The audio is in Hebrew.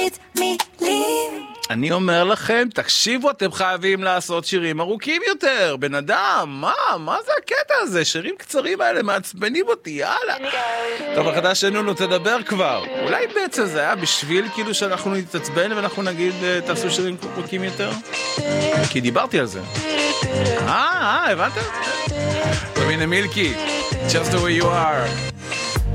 with me, leave. אני אומר לכם, תקשיבו, אתם חייבים לעשות שירים ארוכים יותר. בן אדם, מה זה הקטע הזה? שירים קצרים האלה מעצבנים אותי, יאללה. טוב, החדש שלנו, תדבר כבר. אולי בעצם זה היה בשביל כאילו שאנחנו נתעצבן ואנחנו נגיד, תעשו שירים ארוכים יותר? כי דיברתי על זה. הבנתם? טוב, הנה מילקי, just the way you are.